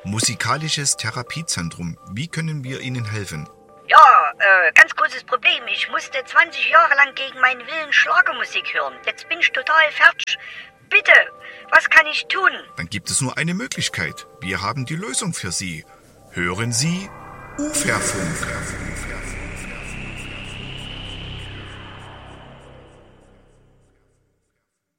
Musikalisches Therapiezentrum. Wie können wir Ihnen helfen? Ja, ganz großes Problem. Ich musste 20 Jahre lang gegen meinen Willen Schlagermusik hören. Jetzt bin ich total fertig. Bitte, was kann ich tun? Dann gibt es nur eine Möglichkeit. Wir haben die Lösung für Sie. Hören Sie Uferfunk.